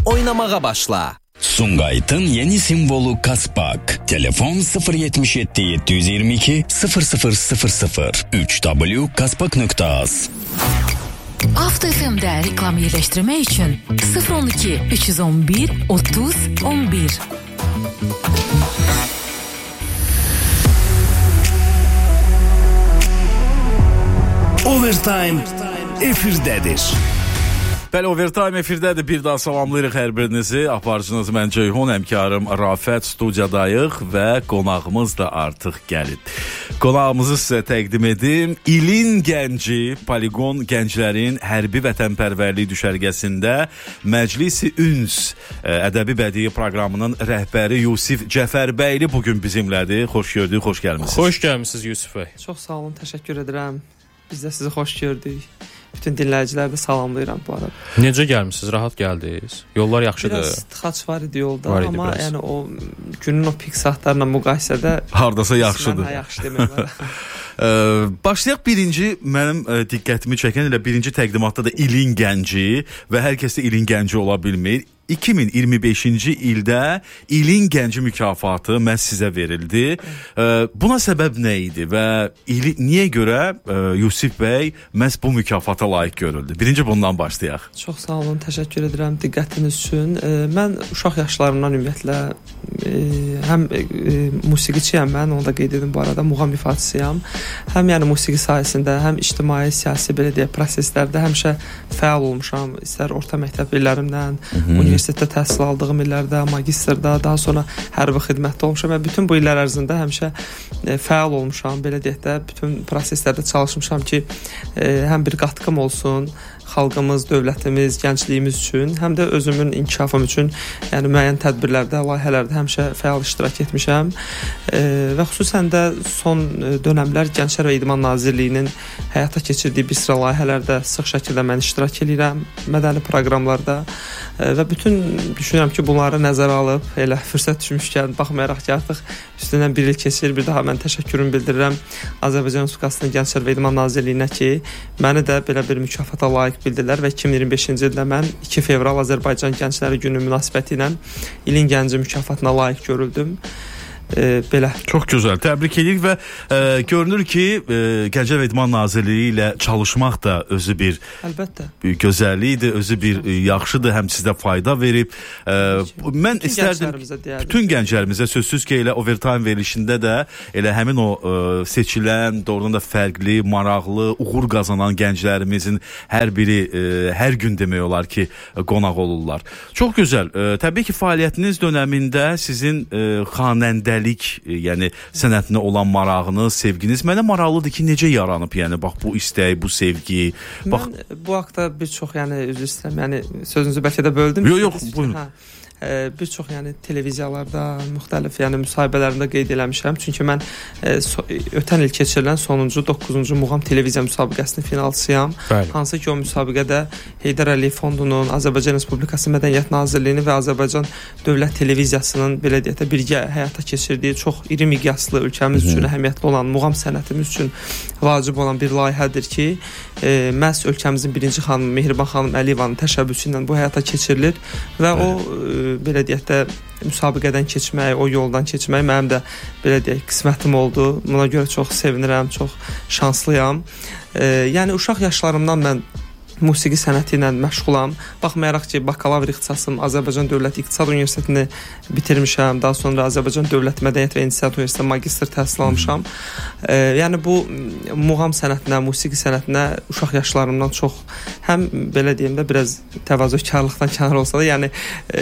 oynamağa başla. Sumgayıt'ın yeni simvolu Kaspak. Telefon 077 722 0000 3w.kaspak.az. Avto FM'də reklam yerləşdirmək üçün 012 311 30 11. Overtime efirdədir. Bəli, Overtime efirdədir. Bir daha salamlayırıq hər birinizi. Aparıcınız mən Ceyhun, həmkarım Rafət studiyadayıq və qonağımız da artıq gəlib. Qonağımızı sizə təqdim edim. İlin gənci, Poligon Gənclərin Hərbi Vətənpərvərlik düşərgəsində Məclisi Üns ədəbi bədii proqramının rəhbəri Yusif Cəfərbəyli bugün bizimlədir. Xoş gördük, xoş gəlmisiniz. Xoş gəlmisiniz Yusif bəy. Çox sağ olun, təşəkkür edirəm. Biz də sizi xoş gördük. Bütün dinləyiciləri də salamlayıram bu arada. Necə gəlmisiniz? Rahat gəldiniz? Yollar yaxşıdır. Biraz tıxac var idi yolda, var idi amma biraz. yəni o günün o pik saatlarla müqayisədə hardasa yaxşıdır. Yaxşı demək olar. Başlayaq birinci mənim diqqətimi çəkən elə birinci təqdimatda da ilin gənci və hər kəs də ilin gənci ola bilmir. 2025-ci ildə ilin gənci mükafatı məhz sizə verildi. Buna səbəb nə idi və niyə görə Yusif bəy məhz bu mükafata layiq görüldü? Birinci bundan başlayaq. Çox sağ olun, təşəkkür edirəm diqqətiniz üçün. Mən uşaq yaşlarımdan ümumiyyətlə həm musiqiçiyəm mən, onu da qeyd edim bu arada, muğam ifaçısıyam. Həm yəni musiqi sahəsində, həm ictimai, siyasi belə deyək proseslərdə həmişə fəal olmuşam. İstər orta məktəb illərimdən, universitetdə təhsil aldığım illərdə, magistrda, daha sonra hərbi xidmətdə olmuşam və bütün bu illər ərzində həmişə fəal olmuşam. Belə deyək də bütün proseslərdə çalışmışam ki, həm bir qatqım olsun xalqımız, dövlətimiz, gəncliyimiz üçün, həm də özümün inkişafım üçün, yəni müəyyən tədbirlərdə, layihələrdə həmişə fəal iştirak etmişəm və xüsusən də son dönəmlər Gənclər və İdman Nazirliyinin həyata keçirdiyi bir sıra layihələrdə sıx şəkildə mən iştirak edirəm, mədəni proqramlarda və bütün düşünürəm ki, bunları nəzərə alıb, elə fürsət düşmüşkən, baxmayaraq ki, artıq üstündən bir il keçir, bir daha mən təşəkkürümü bildirirəm Azərbaycan Respublikasının Gənclər və İdman Nazirliyinə ki, məni də belə bir mükafata layiq bildirlər və 2025-ci ildə mən 2 fevral Azərbaycan Gəncləri Günü münasibəti ilə ilin gənci mükafatına layiq görüldüm. Belə. Çox gözəl, təbrik edirik və görünür ki, Gənclər və İdman Nazirliyi ilə çalışmaq da özü bir əlbəttə gözəllikdir, özü bir yaxşıdır, həm sizə fayda verib. Mən istərdim bütün gənclərimizə sözsüz ki, elə Overtime verilişində də elə həmin o seçilən, doğrudan da fərqli, maraqlı, uğur qazanan gənclərimizin hər biri hər gün demək olar ki, qonaq olurlar. Çox gözəl. Təbii ki, fəaliyyətiniz dönəmində sizin xanəndəlik, yəni sənətinə olan marağınız, sevginiz mənə maraqlıdır ki, necə yaranıb, yəni bax bu istək, bu sevgi. Bax mən bu haqda bir çox, yəni üzr istəyirəm, yəni sözünüzü bəlkə də böldüm. Yox, buyurun. Bir çox yəni televiziyalarda, müxtəlif yəni müsahibələrində qeyd eləmişəm. Çünki mən ötən il keçirilən sonuncu 9-cu muğam televiziya müsabiqəsinin finalçısıyam. Hansı ki o müsabiqədə Heydər Əliyev Fondunun, Azərbaycan Respublikası Mədəniyyət Nazirliyinin və Azərbaycan Dövlət Televiziyasının belə deyək də birgə həyata keçirdiyi çox iri miqyaslı, ölkəmiz üçün əhəmiyyətli olan, muğam sənətimiz üçün vacib olan bir layihədir ki, məhz ölkəmizin birinci xanımı Mehriban xanım Əliyevanın təşəbbüsü ilə bu həyata keçirilir və o belə deyək də müsabiqədən keçmək, o yoldan keçmək mənim də belə deyək qismətim oldu. Buna görə çox sevinirəm, çox şanslıyam. Yəni uşaq yaşlarımdan mən musiqi sənəti ilə məşğulam. Baxmayaraq ki, bakalavr ixtisasım Azərbaycan Dövlət İqtisad Universitetini bitirmişəm. Daha sonra Azərbaycan Dövlət Mədəniyyət və İnsiat Universitetində magistr təhsil almışam. Yəni bu muğam sənətinə, musiqi sənətinə uşaq yaşlarımdan çox həm belə deyim də biraz təvazökarlıqdan kənar olsa da, yəni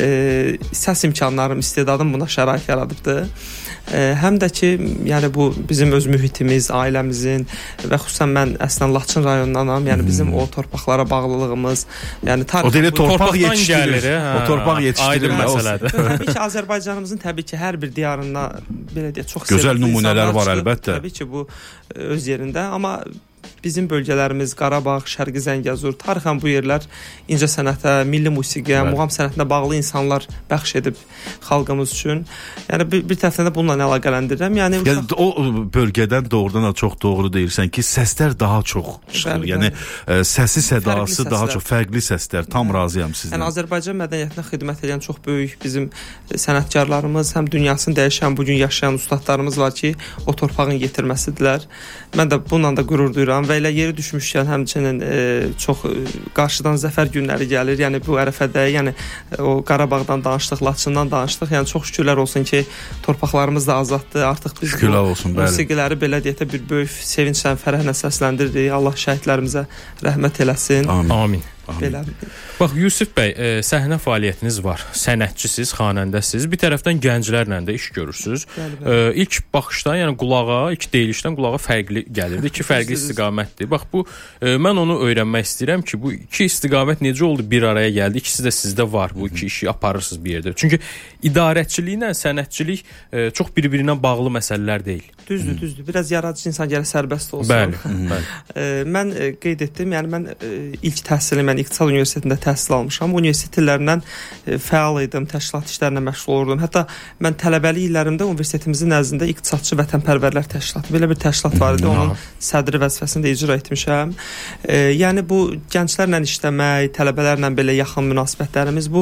səs imkanlarım, istedadım buna şərait yaradıbdı. Həm də ki, yəni bu bizim öz mühitimiz, ailəmizin və xüsusən mən əslən Laçın rayonundanam. Yəni bizim o torpaqlara bağlılığımız, yəni o deyə torpaq yetişdirir. O torpaq yetişdirir məsələdir. Təbii ki, Azərbaycanımızın təbii ki hər bir diyarında belə deyək çox gözəl nümunələr var əlbəttə. Təbii ki, bu öz yerində, amma bizim bölgələrimiz Qarabağ, Şərqi Zəngəzur, tarixən bu yerlər incəsənətə, milli musiqiyə, muğam sənətinə bağlı insanlar bəxş edib xalqımız üçün. Yəni bir tərəfdən də bununla əlaqələndirirəm. Yəni o bölgədən doğrudan da çox doğru deyirsən ki, səslər daha çox çıxır. Yəni səsi sədası daha çox fərqli səslər. Tam razıyam sizlə. Yəni Azərbaycan mədəniyyətinə xidmət edən çox böyük bizim sənətkarlarımız, həm dünyasını dəyişən bu gün yaşayan ustadlarımız var ki, o torpağın yetirməsidirlər. Mən də bununla da qürur duyuram və elə yeri düşmüşkən həmçinin çox qarşıdan zəfər günləri gəlir. Yəni bu ərəfədə, yəni o Qarabağdan danışdıq, Laçından danışdıq. Yəni çox şükürlər olsun ki, torpaqlarımız da azaddır. Artıq biz bu musiqiləri belə deyək də bir böyük sevinclə, fərəhlə səsləndiririk. Allah şəhidlərimizə rəhmət eləsin. Amin. Belə. Bax Yusif bəy, səhnə fəaliyyətiniz var. Sənətçisiz, xanəndəsiz. Bir tərəfdən gənclərlə də iş görürsüz. İlk baxışdan, yəni qulağa, ilk deyilişdən qulağa fərqli gəlirdi. İki fərqli istiqamətdir. Bax bu mən onu öyrənmək istəyirəm ki, bu iki istiqamət necə oldu bir araya gəldi? İkisi də sizdə var. Bu iki işi aparırsınız bir yerdə. Çünki idarəçiliklə sənətçilik çox bir-birinə bağlı məsələlər deyil. Düzdür. Biraz yaradıcı insan gəlir sərbəst olsun. Bəli. Mən qeyd etdim, yəni mən ilk təhsilimi İqtisad Universitetində təhsil almışam. Universitet illərindən fəal idim, təşkilat işlərinə məşğul olurdum. Hətta mən tələbəlik illərimdə universitetimizin nəzdində İqtisadçı Vətənpərvərlər Təşkilatı, belə bir təşkilat var idi. Onun sədri vəzifəsini də icra etmişəm. Yəni bu gənclərlə işləmək, tələbələrlə belə yaxın münasibətlərimiz bu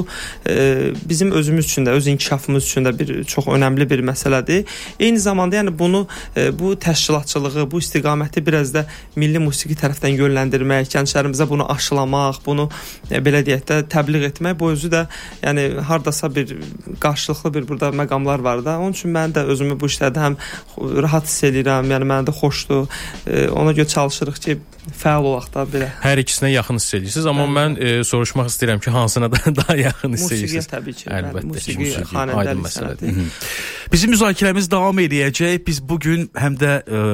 bizim özümüz üçün də, öz inkişafımız üçün də bir çox önəmli bir məsələdir. Eyni zamanda yəni bunu bu təşkilatçılığı, bu istiqaməti biraz da milli musiqi tərəfdən yönləndirmək, gənclərimizə bunu aşılamaq, bunu belə deyək də təbliğ etmək, bu özü də yəni hardasa bir qarşılıqlı bir burada məqamlar var da. Onun üçün mən də özümü bu işlərdə həm rahat hiss edirəm, yəni mənə də xoşdur. Ona görə çalışırıq ki, fəal olaq da belə. Hər ikisinə yaxın hiss edirsiniz, amma mən soruşmaq istəyirəm ki, hansına daha yaxın hiss edirsiniz? Musiqiyə təbii ki. Əlbəttə. Musiqi xanəndəlik sənəti. Bizim müzakirəmiz davam edəcək. Biz bugün həm də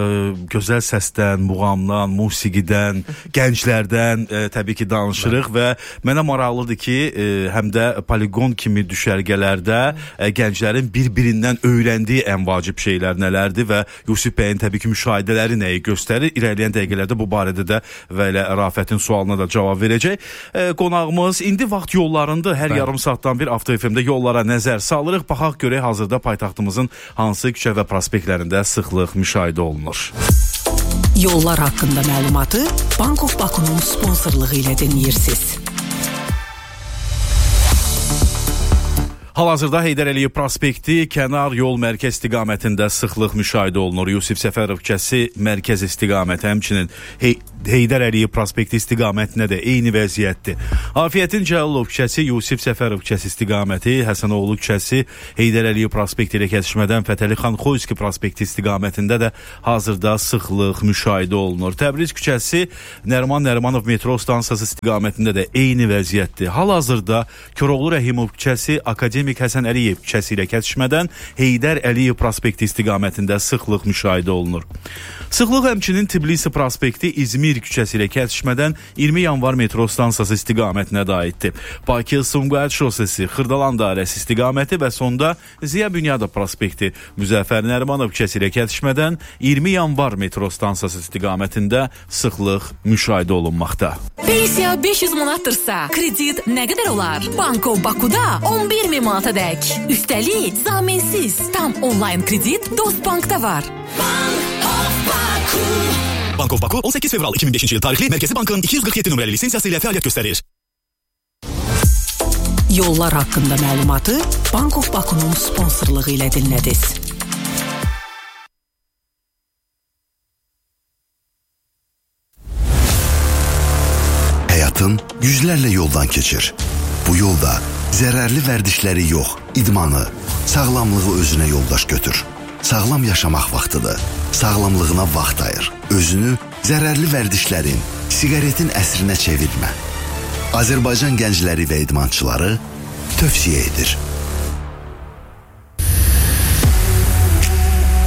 gözəl səsdən, muğamdan, musiqidən, gənclərdən təbii ki danışırıq və mənə maraqlıdır ki, həm də poliqon kimi düşərgələrdə gənclərin bir-birindən öyrəndiyi ən vacib şeylər nələrdir və Yusif bəyin təbii ki müşahidələri nəyi göstərir. İrəliyən dəqiqələrdə bu barədə də və elə Rafətin sualına da cavab verəcək. Qonağımız indi vaxt yollarında hər yarım saatdan bir Avto FM-də yollara nəzər salırıq. Baxaq görək hazırda paytaxtımızın hansı küçə və prospektlərində sıxlıq müşahidə olunur. Yollar haqqında məlumatı Bank of Baku'nun sponsorluğu ilə dinləyirsiniz. Hal-hazırda Heydər Əliyev prospekti kənar yol mərkəz istiqamətində sıxlıq müşahidə olunur. Yusif Səfərov küçəsi mərkəz istiqaməti, həmçinin Heydər Əliyev prospekti istiqamətində də eyni vəziyyətdir. Afiyyətin Cəlilov küçəsi, Yusif Səfərov küçəsi istiqaməti, Həsənoğlu küçəsi, Heydər Əliyev prospekti ilə kəsişmədən Fətəli xan Xoyski prospekti istiqamətində də hazırda sıxlıq müşahidə olunur. Təbriz küçəsi, Nəriman Nərimanov metro stansiyası istiqamətində də eyni vəziyyətdir. Hal-hazırda Koroğlu Rəhimov küçəsi, Akademik Həsən Əliyev küçəsi ilə kəsişmədən Heydər Əliyev prospekti istiqamətində sıxlıq müşahidə olunur. Sıxlıq həmçinin Tbilisi prospekti, İzmir küçəsi ilə kəsişmədən 20 yanvar metro stansiyası istiqamətinə də aiddir. Bakı-Sumqayıt şosesi, Xırdalan dairəsi istiqaməti və sonda Ziya Bünyadov prospekti, Müzəffər Nərimanov küçəsi ilə kəsişmədən 20 yanvar metro stansiyası istiqamətində sıxlıq müşahidə olunmaqda. Pensiya 500 manattırsa, kredit nə qədər olar? Banko Baku'da 11.000 manata dək. Üstəlik, zaminsiz, tam onlayn kredit Dostbank'da var. Bank of Baku 18 fevral 2005 yıl tarihli Merkezi Bank'ın 247 numaralı lisensiyası ile faaliyet gösterir. Yollar haqqında məlumatı Bank of Baku'nun sponsorluğu ilə dinlədiniz. Hayatın yüzlerle yoldan keçir. Bu yolda zərərli vərdişləri yox, idmanı, sağlamlığı özünə yoldaş götür. Sağlam yaşamaq vaxtıdır. Sağlamlığına vaxt ayır. Özünü zərərli vərdişlərin, siqaretin əsrinə çevirmə. Azərbaycan gəncləri və idmançıları tövsiyə edir.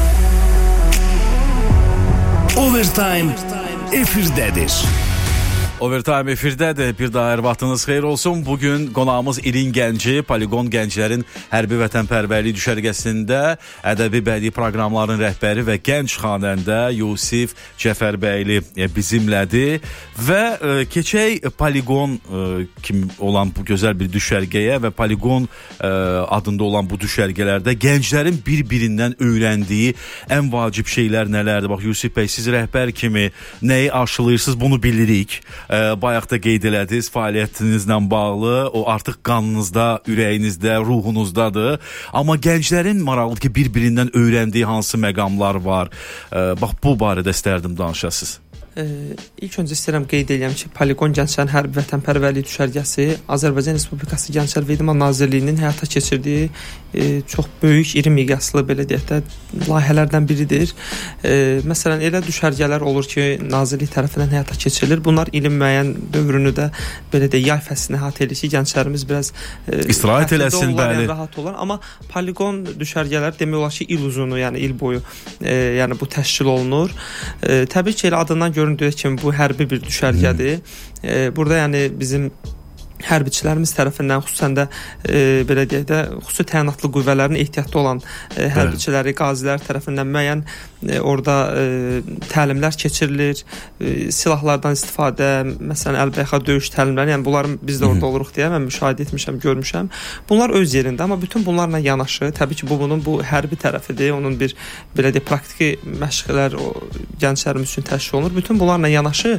Overtime efirdədir. Overtime efirdədir. Bir daha hər vaxtınız xeyir olsun. Bugün qonağımız ilin gənci, Poligon Gənclərin Hərbi Vətənpərvərliyi düşərgəsində ədəbi bədii proqramların rəhbəri və gənc xanəndə Yusif Cəfərbəyli bizimlədir. Və keçək Poligon kimi olan bu gözəl bir düşərgəyə və Poligon adında olan bu düşərgələrdə gənclərin bir-birindən öyrəndiyi ən vacib şeylər nələrdir? Bax, Yusif bəy, siz rəhbər kimi nəyi aşılayırsınız, bunu bilirik. Bayaq da qeyd elədiniz, fəaliyyətinizlə bağlı, o artıq qanınızda, ürəyinizdə, ruhunuzdadır. Amma gənclərin maraqlıdır ki, bir-birindən öyrəndiyi hansı məqamlar var. Bax, bu barədə istərdim danışasınız. İlk öncə istəyirəm qeyd edirəm ki, Poligon Gənclərin Hərbi Vətənpərvərliyi düşərgəsi Azərbaycan Respublikası Gənclər və İdman Nazirliyinin həyata keçirdiyi çox böyük, iri miqyaslı, belə deyək də, layihələrdən biridir. Məsələn, elə düşərgələr olur ki, Nazirlik tərəfindən həyata keçirilir. Bunlar ilin müəyyən dövrünü də, belə deyək, yay fəslini əhatə edir ki, gənclərimiz biraz istirahət eləsin, bəli, rahat olar. Amma Poligon düşərgələr demək olar ki, il uzunu, yəni il boyu yəni bu təşkil olunur. Təbii ki, elə adından göründüyü kimi bu hərbi bir düşərgədir. Burada yəni bizim hərbiçilərimiz tərəfindən, xüsusən də belə deyək də, xüsusi təyinatlı qüvvələrin ehtiyatda olan hərbiçiləri, qazilər tərəfindən müəyyən orada təlimlər keçirilir, silahlardan istifadə, məsələn, əlbəyaxa döyüş təlimləri, yəni bunların biz də orada oluruq deyə mən müşahidə etmişəm, görmüşəm. Bunlar öz yerində, amma bütün bunlarla yanaşı, təbii ki, bunun bu hərbi tərəfidir, onun bir, belə deyək, praktiki məşqlər gənclərimiz üçün təşkil olunur. Bütün bunlarla yanaşı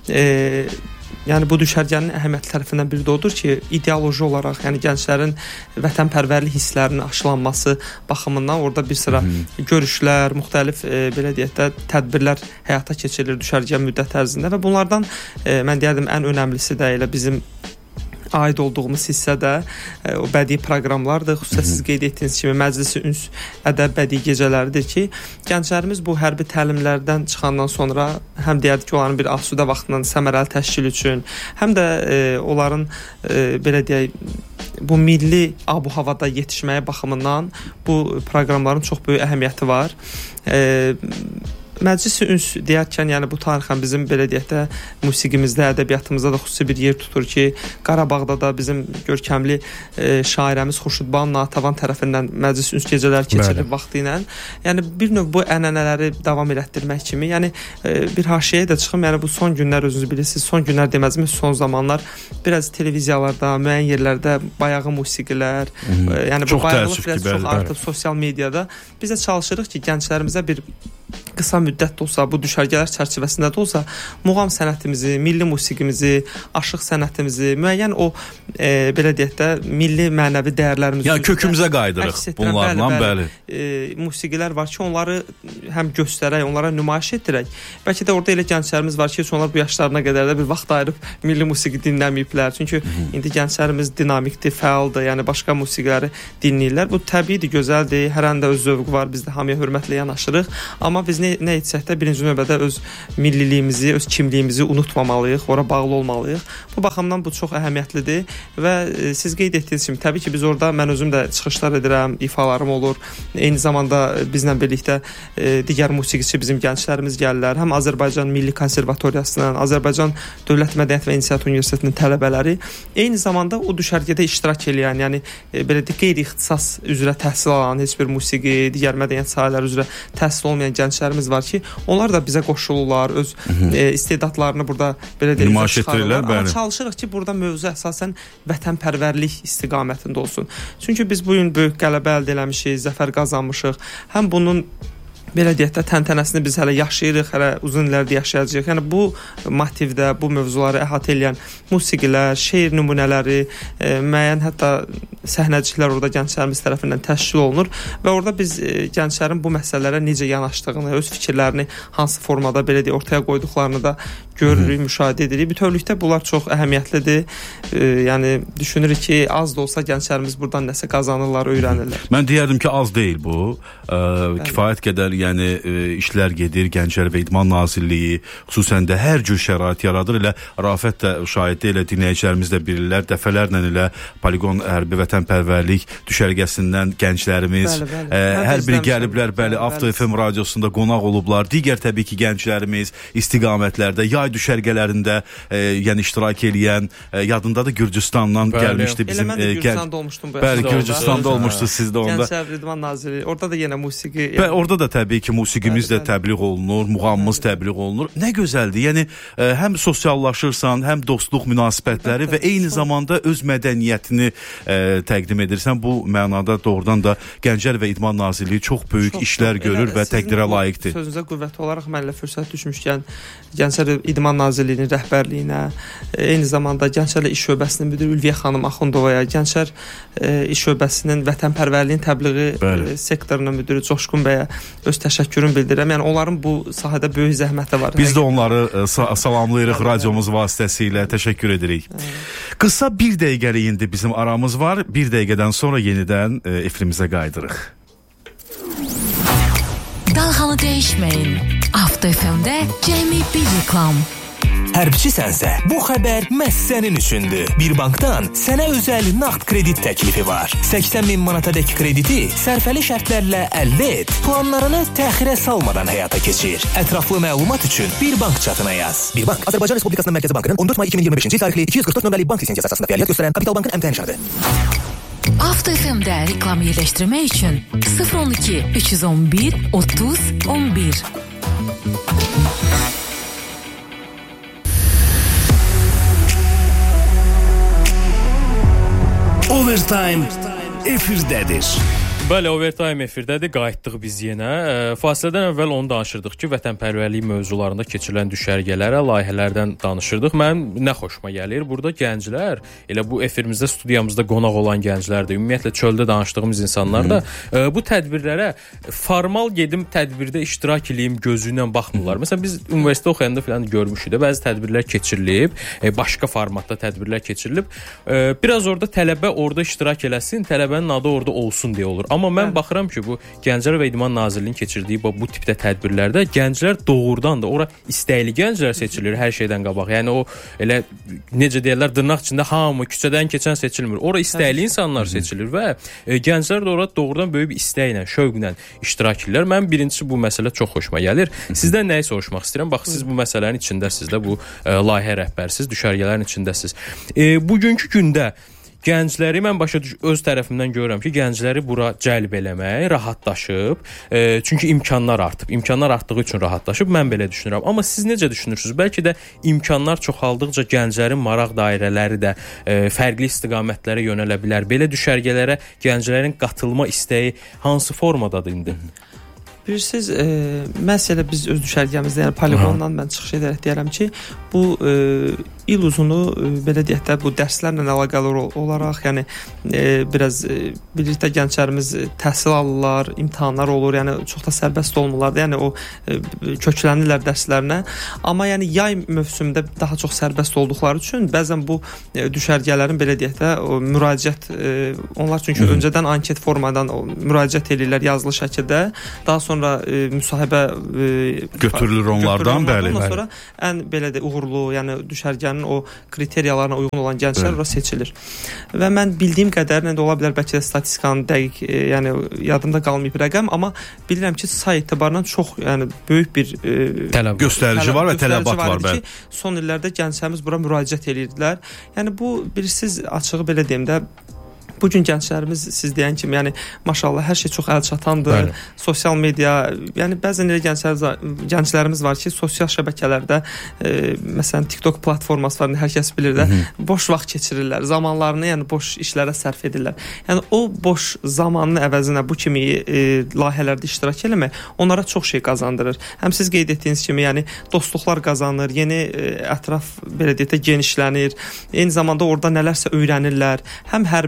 yəni bu düşərgənin əhəmiyyətli tərəfindən biri də odur ki, ideoloji olaraq, yəni gənclərin vətənpərvərlik hisslərinin aşılanması baxımından orada bir sıra görüşlər, müxtəlif belə deyək də tədbirlər həyata keçirilir düşərgə müddət ərzində və bunlardan mən deyərdim ən önəmlisi də elə bizim aid olduğumuz hissədə o bədii proqramlardır. Xüsusən siz qeyd etdiyiniz kimi Məclisi Üns ədəb bədii gecələridir ki, gənclərimiz bu hərbi təlimlərdən çıxandan sonra həm deyərdik ki, onların bir asudə vaxtının səmərəli təşkil üçün, həm də onların belə deyək, bu milli abu-havada yetişməyə baxımından bu proqramların çox böyük əhəmiyyəti var. Məclisi Üns deyərkən, yəni bu tarixən bizim belə deyək də musiqimizdə, ədəbiyyatımızda da xüsusi bir yer tutur ki, Qarabağda da bizim görkəmli şairəmiz Xurşudbanu Natəvan tərəfindən Məclisi Üns gecələri keçirilib vaxtı ilə. Yəni bir növ bu ənənələri davam elətdirmək kimi, yəni bir haşiyəyə də çıxım, yəni bu son günlər özünüz bilirsiniz, son günlər deməzmi, son zamanlar biraz televiziyalarda, müəyyən yerlərdə bayağı musiqilər, yəni bu bayağılıq biraz çox artıb sosial mediada. Biz də çalışırıq ki, gənclərimizə bir qısa müddət də olsa, bu düşərgələr çərçivəsində də olsa, muğam sənətimizi, milli musiqimizi, aşıq sənətimizi, müəyyən o belə deyək də milli mənəvi dəyərlərimizi, yəni kökümüzə qayıdırıq bunlarla, bəli. Musiqilər var ki, onları həm göstərək, onlara nümayiş etdirək. Bəlkə də orada elə gənclərimiz var ki, onlar bu yaşlarına qədər də bir vaxt ayırıb milli musiqi dinləməyiblər. Çünki indi gənclərimiz dinamikdir, fəaldır, yəni başqa musiqiləri dinləyirlər. Bu təbiidir, gözəldir, hər anda öz zövqü var, biz də hamıya hörmətlə yanaşırıq. Amma biz nə etsək də birinci növbədə öz milliliyimizi, öz kimliyimizi unutmamalıyıq, ora bağlı olmalıyıq. Bu baxımdan bu çox əhəmiyyətlidir və siz qeyd etdiyiniz kimi, təbii ki, biz orada, mən özüm də çıxışlar edirəm, ifalarım olur. Eyni zamanda bizlə birlikdə digər musiqiçi bizim gənclərimiz gəlirlər. Həm Azərbaycan Milli Konservatoriyasından, Azərbaycan Dövlət Mədəniyyət və İnsiat Universitetinin tələbələri, eyni zamanda o düşərgədə iştirak edən, yəni belə qeyri-ixtisas üzrə təhsil alan, heç bir musiqi, digər mədəniyyət sahələri üzrə təhsil olmayan gənclərimiz var ki, onlar da bizə qoşulurlar, öz istedadlarını burada belə deyək, nümayiş etdirirlər. Amma çalışırıq ki, burada mövzu əsasən vətənpərvərlik istiqamətində olsun. Çünki biz bu gün böyük qələbə əldə eləmişik, zəfər qazanmışıq. Həm bunun belə deyək də təntənəsini biz hələ yaşayırıq, hələ uzun illərdə yaşayacağıq. Yəni bu motivdə, bu mövzuları əhatə edən musiqilər, şeir nümunələri, müəyyən hətta səhnəciklər orada gənclərimiz tərəfindən təşkil olunur və orada biz gənclərin bu məsələlərə necə yanaşdığını, öz fikirlərini hansı formada belə deyək ortaya qoyduqlarını da görürük, müşahidə edirik. Bütövlükdə bunlar çox əhəmiyyətlidir. Yəni düşünürük ki, az da olsa gənclərimiz buradan nəsə qazanırlar, öyrənirlər. Mən deyərdim ki, az deyil bu. Kifayət qədər yəni işlər gedir. Gənclər və İdman Nazirliyi xüsusən də hər cür şərait yaradır. Elə Rafət də şahiddir, elə dinləyicilərimiz də bilirlər. Dəfələrlə elə Poligon Hərbi Vətənpərvərlik düşərgəsindən gənclərimiz hər biri gəliblər, bəli, Avto FM radiosunda qonaq olublar. Digər təbii ki, gənclərimiz istiqamətlərdə, yay düşərgələrində yəni iştirak edən, yadındadır Gürcüstandan gəlmişdi bizim Gürcüstanda olmuşdum. Bəli, Gürcüstanda olmuşdu siz də onda. Gənclər İdman Nazirliyi, orada da yenə musiqi. Orada da təbii ki, musiqimiz də təbliğ olunur, muğamımız təbliğ olunur. Nə gözəldir. Yəni həm sosiallaşırsan, həm dostluq münasibətləri və eyni zamanda öz mədəniyyətini təqdim edirsən. Bu mənada doğrudan da Gənclər və İdman Nazirliyi çox böyük işlər görür və təqdirə layiqdir. Sözünüzə qüvvət olaraq mənlə fürsət düşmüşkən Gənclər İdman Nazirliyinin rəhbərliyinə, eyni zamanda Gənclər İş Şöbəsinin müdiri Ülviyə xanım Axundovaya, Gənclər İş Şöbəsinin vətənpərvərliyin təbliği sektorunun müdiri Coşqun bəyə öz təşəkkürümü bildirirəm. Yəni onların bu sahədə böyük zəhməti var. Biz də onları salamlayırıq radiomuz vasitəsilə, təşəkkür edirik. Qısa bir dəqiqəlik indi bizim aramız var. Bir dəqiqədən sonra yenidən efirimizə qayıdırıq. Dalğanı dəyişməyin. Avto FM-də cəmi bir reklam. Hərbçisənsə, bu xəbər məhz sənin üçündür. Bir bankdan sənə özəl nağd kredit təklifi var. 80 min manatadək krediti sərfəli şərtlərlə əldə et. Planlarını təxirə salmadan həyata keçir. Ətraflı məlumat üçün Bir Bank çatına yaz. Bir Bank, Azərbaycan Respublikasının Mərkəzi Bankının 14 may 2025-ci tarixli 244 nömrəli bank lisensiyası əsasında fəaliyyət göstərən Kapital Bankın əmtəh nişanıdır. Avto FM-də reklam yerləşdirmək üçün 012 311 30 11. Overtime efirdədir. Bəli, Overtime efirdədir, qayıtdıq biz yenə. Fasilədən əvvəl onu danışırdıq ki, vətənpərvərlik mövzularında keçirilən düşərgələrə, layihələrdən danışırdıq. Mənim nə xoşuma gəlir, burada gənclər, elə bu efirimizdə, studiyamızda qonaq olan gənclər də, ümumiyyətlə çöldə danışdığımız insanlar da bu tədbirlərə formal gedim tədbirdə iştirak edeyim gözü ilə baxmırlar. Məsələn, biz universitetdə oxuyanda falan görmüşük də, bəzi tədbirlər keçirilib, başqa formatda tədbirlər keçirilib. Biraz orada tələbə orada iştirak eləsin, tələbənin adı orada olsun deyə olur. Amma mən baxıram ki, bu Gənclər və İdman Nazirliyinin keçirdiyi bu tipdə tədbirlərdə gənclər doğrudan da ora istəkli gənclər seçilir hər şeydən qabaq. Yəni o elə necə deyirlər, dırnaq içində hamı küçədən keçən seçilmir. Ora istəkli insanlar seçilir və gənclər də ora doğrudan böyük bir istəklə, şövqlə iştirak edirlər. Mən birincisi bu məsələ çox xoşuma gəlir. Sizdən nəyi soruşmaq istəyirəm? Bax, siz bu məsələnin içindəsiz də, bu layihə rəhbərsiz, düşərgələrin içindəsiz. Bugünkü gündə gəncləri mən öz tərəfimdən görürəm ki, gəncləri bura cəlb eləmək rahatlaşıb. Çünki imkanlar artıb. İmkanlar artdığı üçün rahatlaşıb. Mən belə düşünürəm. Amma siz necə düşünürsünüz? Bəlkə də imkanlar çoxaldıqca gənclərin maraq dairələri də fərqli istiqamətlərə yönələ bilər. Belə düşərgələrə gənclərin qatılma istəyi hansı formadadır indi? Bilirsiniz, məsələ biz öz düşərgəmizdə, yəni poligondan mən çıxış edərək deyərəm ki, bu il uzunu belə deyək də bu dərslərlə əlaqəli olaraq, yəni biraz birlikdə gənclərimiz təhsil alırlar, imtahanlar olur, yəni çox da sərbəst olmurlar, yəni o köklənirlər dərslərinə. Amma yəni yay mövsümündə daha çox sərbəst olduqları üçün bəzən bu düşərgələrin belə deyək də müraciət onlar çünki öncədən anket formadan müraciət edirlər yazılı şəkildə, daha sonra müsahibə götürülür onlardan, bəli. Ondan sonra ən belə də uğurlu, yəni düşərgənin o kriteriyalarına uyğun olan gənclər ora seçilir. Və mən bildiyim qədərinə də ola bilər bəlkə də statistikanın dəqiq, yəni yadımda qalmayıb rəqəm, amma bilirəm ki, say etibarından çox, yəni böyük bir göstərici var və tələbat var, bəli. Son illərdə gənclərimiz bura müraciət edirdilər. Yəni bu bilirsiniz, açığı belə deyim də, bu gün gənclərimiz siz deyən kimi, yəni maşallah hər şey çox əlçatandır. Sosial media, yəni bəzən elə gənclərimiz var ki, sosial şəbəkələrdə məsələn TikTok platforması var, hər kəs bilir də, boş vaxt keçirirlər, zamanlarını yəni boş işlərə sərf edirlər. Yəni o boş zamanın əvəzinə bu kimi layihələrdə iştirak eləmək onlara çox şey qazandırır. Həm siz qeyd etdiyiniz kimi, yəni dostluqlar qazanır, yeni ətraf belə deyək də genişlənir. Eyni zamanda orada nələrsə öyrənirlər. Həm hərbi baxımdan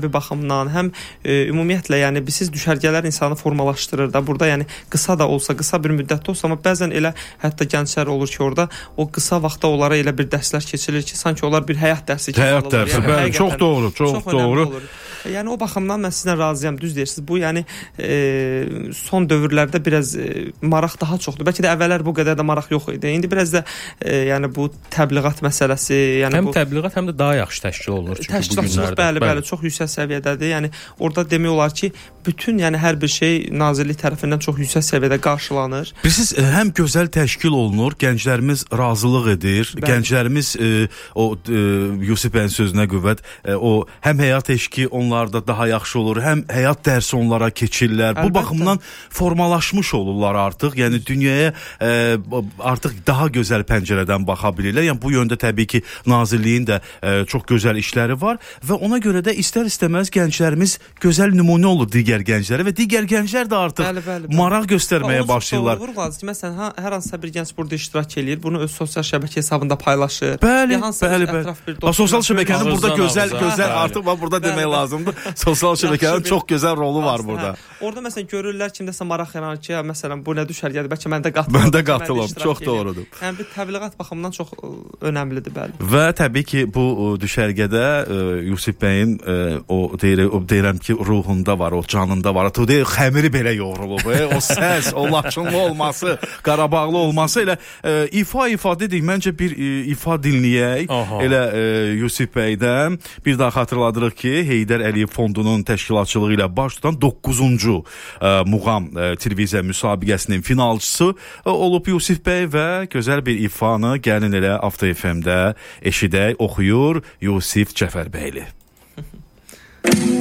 baxımdan, həm ümumiyyətlə, yəni siz düşərgələr insanı formalaşdırır da. Burada yəni qısa da olsa, qısa bir müddətdə olsa, amma bəzən elə hətta gənclər olur ki, orada o qısa vaxtda onlara elə bir dərslər keçilir ki, sanki onlar bir həyat dərsi kimi alırlar. Həyat dərsi, yəni, bəli, çox doğru, çox doğru. Yəni o baxımdan mən sizlə razıyam, düz deyirsiniz. Bu yəni son dövrlərdə biraz maraq daha çoxdur. Bəlkə də əvvəllər bu qədər də maraq yox idi. İndi biraz da yəni bu təbliğat məsələsi, yəni həm təbliğat, həm də daha yaxşı təşkil olunur çünki bu günlərdə. Bəli, çox yüksək səviyyədədir. Yəni orada demək olar ki, bütün yəni hər bir şey nazirlik tərəfindən çox yüksək səviyyədə qarşılanır. Bilirsiniz, həm gözəl təşkil olunur, gənclərimiz razılıq edir. Bəli. Gənclərimiz o Yusif bəyin sözünə qüvvət, o həm həyat eşqi onlarda daha yaxşı olur, həm həyat dərsi onlara keçirlər. Əlbəttə. Bu baxımdan formalaşmış olurlar artıq. Yəni dünyaya artıq daha gözəl pəncərədən baxa bilirlər. Yəni bu yöndə təbii ki, nazirliyin də çox gözəl işləri var və ona görə də istər-istəməz gənclərimiz gözəl nümunə olur digər gənclərə və digər gənclər də artıq maraq göstərməyə başlayırlar. Məsələn, hər hansısa bir gənc burada iştirak eləyir, bunu öz sosial şəbəkə hesabında paylaşır. Bəli. Sosial şəbəkənin burada gözəl artıq burada demək lazımdır. Sosial şəbəkənin çox gözəl rolu var burada. Orada məsələn görürlər kimdəsə maraq yaranır ki, məsələn bu nə düşərgədir, bəlkə mən də qatılım. Çox doğrudur. Yəni bir təbliğat baxımından çox önəmlidir, bəli. Və təbii ki, bu düşərgədə Yusif bəyin o deyirəm ki, ruhunda var, o canında var. O deyir, xəmiri belə yoğrulub, o səs, o Laçınlı olması, Qarabağlı olması elə ifa dedik. Məncə bir ifa dinləyək. Elə Yusif bəydən bir daha xatırladırıq ki, Heydər Əliyev Fondunun təşkilatçılığı ilə baş tutan 9-cu muğam televiziya müsabiqəsinin finalçısı olub Yusif bəy və gözəl bir ifanı gəlin elə Avto FM-də eşidək, oxuyur Yusif Cəfərbəyli.